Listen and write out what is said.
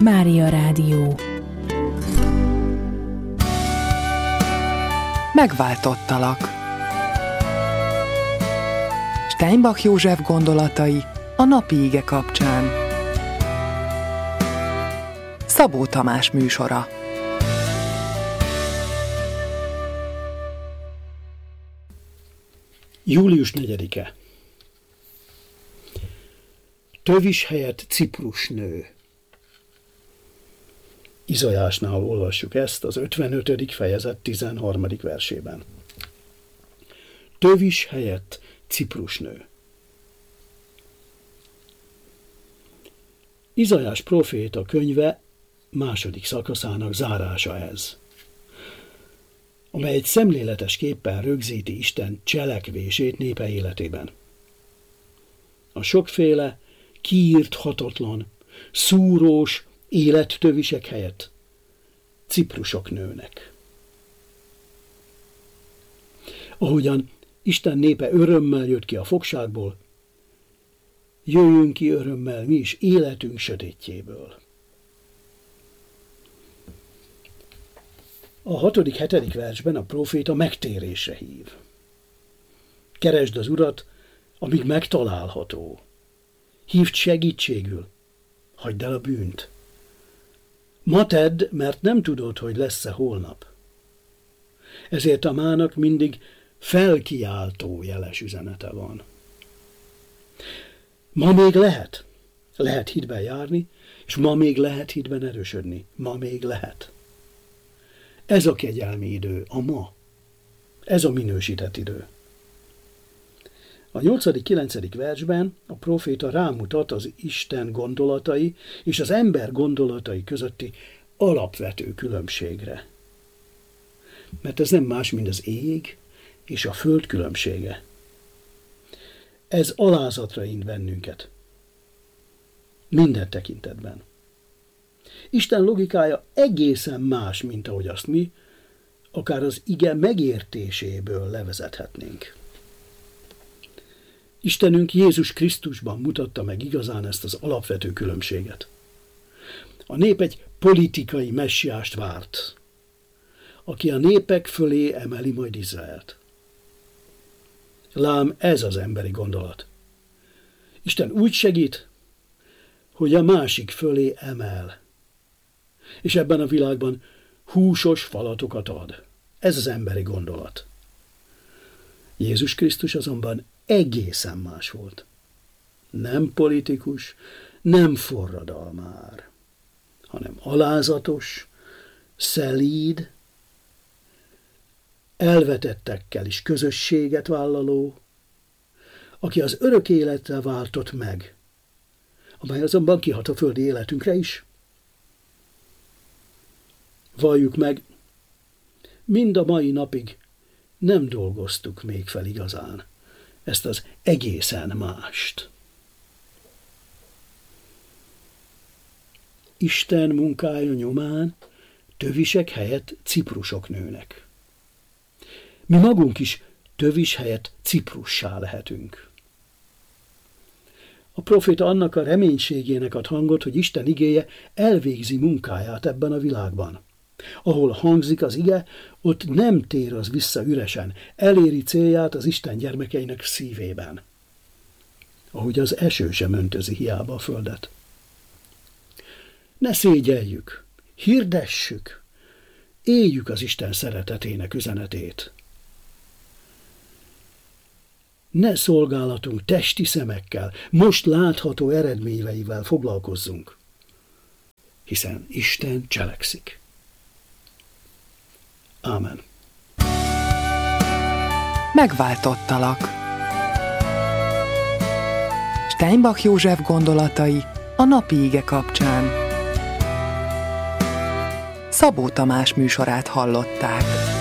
Mária Rádió. Megváltottalak. Steinbach József gondolatai a napi ige kapcsán. Szabó Tamás műsora. Július 4-e. Tövis helyett ciprusnő. Izajásnál olvassuk ezt az 55. fejezet 13. versében. Tövis helyett ciprusnő. Izajás próféta könyve második szakaszának zárása ez, amely egy szemléletes képpen rögzíti Isten cselekvését népe életében. A sokféle, kiírthatatlan, szúrós élettövisek helyett ciprusok nőnek. Ahogyan Isten népe örömmel jött ki a fogságból, jöjjünk ki örömmel mi is életünk sötétjéből. A 6.-7. versben a próféta megtérésre hív. Keresd az Urat, amíg megtalálható. Hívd segítségül, hagyd el a bűnt. Ma tedd, mert nem tudod, hogy lesz-e holnap. Ezért a mának mindig felkiáltó jeles üzenete van. Ma még lehet hitben járni, és ma még lehet hitben erősödni. Ma még lehet. Ez a kegyelmi idő, a ma. Ez a minősített idő. A 8.-9. versben a próféta rámutat az Isten gondolatai és az ember gondolatai közötti alapvető különbségre. Mert ez nem más, mint az ég és a föld különbsége. Ez alázatra int bennünket. Minden tekintetben. Isten logikája egészen más, mint ahogy azt mi, akár az ige megértéséből levezethetnénk. Istenünk Jézus Krisztusban mutatta meg igazán ezt az alapvető különbséget. A nép egy politikai messiást várt, aki a népek fölé emeli majd Izraelt. Lám ez az emberi gondolat. Isten úgy segít, hogy a másik fölé emel, és ebben a világban húsos falatokat ad. Ez az emberi gondolat. Jézus Krisztus azonban egészen más volt. Nem politikus, nem forradalmár, hanem alázatos, szelíd, elvetettekkel is közösséget vállaló, aki az örök életre váltott meg, amely azonban kihat a földi életünkre is. Valljuk meg, mind a mai napig nem dolgoztuk még fel igazán ezt az egészen mást. Isten munkája nyomán tövisek helyett ciprusok nőnek. Mi magunk is tövis helyett ciprussá lehetünk. A próféta annak a reménységének ad hangot, hogy Isten igéje elvégzi munkáját ebben a világban. Ahol hangzik az ige, ott nem tér az vissza üresen, eléri célját az Isten gyermekeinek szívében. Ahogy az eső sem öntözi hiába a földet. Ne szégyeljük, hirdessük, éljük az Isten szeretetének üzenetét. Ne szolgálatunk testi szemekkel, most látható eredményeivel foglalkozzunk, hiszen Isten cselekszik. Ámen. Megváltottalak. Steinbach József gondolatai a napi ige kapcsán. Szabó Tamás műsorát hallották.